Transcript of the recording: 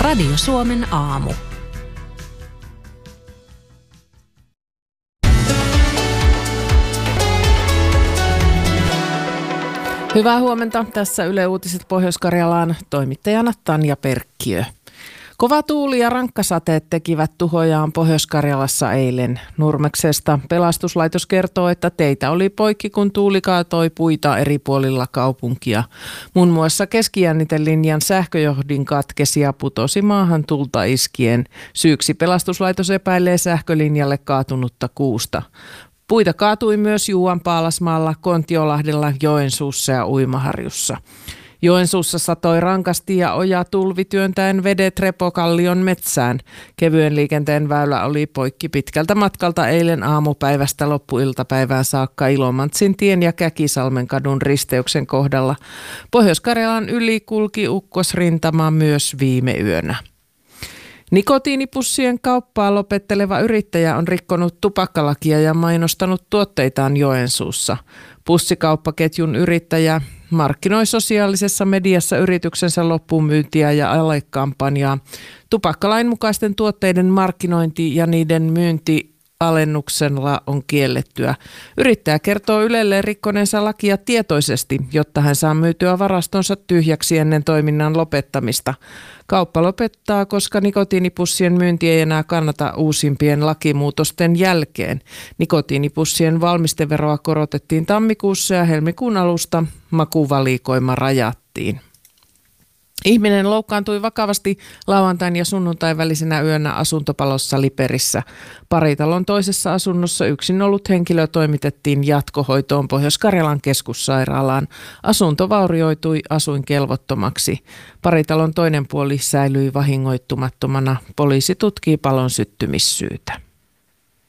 Radio Suomen aamu. Hyvää huomenta. Tässä Yle Uutiset Pohjois-Karjalaan, toimittajana Tanja Perkkiö. Kova tuuli ja rankkasateet tekivät tuhojaan Pohjois-Karjalassa eilen. Nurmeksesta pelastuslaitos kertoo, että teitä oli poikki, kun tuuli kaatoi puita eri puolilla kaupunkia. Muun muassa keskijännitelinjan sähköjohdin katkesi ja putosi maahan tulta iskien. Syyksi pelastuslaitos epäilee sähkölinjalle kaatunutta kuusta. Puita kaatui myös Juuanpaalasmaalla, Kontiolahdella, Joensuussa ja Uimaharjussa. Joensuussa satoi rankasti ja oja tulvi työntäen vedet Repokallion metsään. Kevyen liikenteen väylä oli poikki pitkältä matkalta eilen aamupäivästä loppuiltapäivään saakka Ilomantsin tien ja Käkisalmen kadun risteyksen kohdalla. Pohjois-Karjalan yli kulki ukkosrintama myös viime yönä. Nikotiinipussien kauppaa lopetteleva yrittäjä on rikkonut tupakkalakia ja mainostanut tuotteitaan Joensuussa. Pussikauppaketjun yrittäjä markkinoi sosiaalisessa mediassa yrityksensä loppuunmyyntiä ja alekampanjaa. Tupakkalain mukaisten tuotteiden markkinointi ja niiden myynti alennuksella on kiellettyä. Yrittäjä kertoo Ylelle rikkoneensa lakia tietoisesti, jotta hän saa myytyä varastonsa tyhjäksi ennen toiminnan lopettamista. Kauppa lopettaa, koska nikotiinipussien myynti ei enää kannata uusimpien lakimuutosten jälkeen. Nikotiinipussien valmisteveroa korotettiin tammikuussa ja helmikuun alusta makuvalikoima rajattiin. Ihminen loukkaantui vakavasti lauantain ja sunnuntain välisenä yönä asuntopalossa Liperissä. Paritalon toisessa asunnossa yksin ollut henkilö toimitettiin jatkohoitoon Pohjois-Karjalan keskussairaalaan. Asunto vaurioitui asuinkelvottomaksi. Paritalon toinen puoli säilyi vahingoittumattomana. Poliisi tutkii palon syttymissyytä.